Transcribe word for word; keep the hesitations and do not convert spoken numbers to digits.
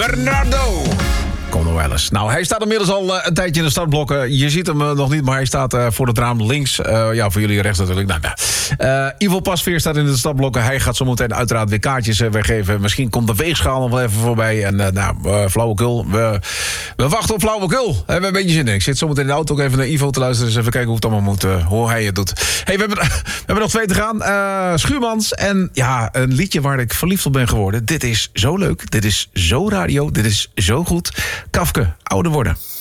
Bernardo. Kom nog wel eens. Nou, hij staat inmiddels al uh, een tijdje in de startblokken. Je ziet hem uh, nog niet, maar hij staat uh, voor het raam links. Uh, ja, voor jullie rechts natuurlijk. Nou, nou. Uh, Ivo Pasveer staat in de startblokken. Hij gaat zo meteen uiteraard weer kaartjes uh, weggeven. Misschien komt de weegschaal nog wel even voorbij. En uh, nou, uh, flauwekul. We, we wachten op flauwekul. We hebben een beetje zin in. Ik zit zo meteen in de auto ook even naar Ivo te luisteren. Dus even kijken hoe het allemaal moet. Uh, hoe hij het doet. Hey, we hebben, we hebben nog twee te gaan. Uh, Schuurmans. En ja, een liedje waar ik verliefd op ben geworden. Dit is zo leuk. Dit is zo radio. Dit is zo goed. Kafke, ouder worden.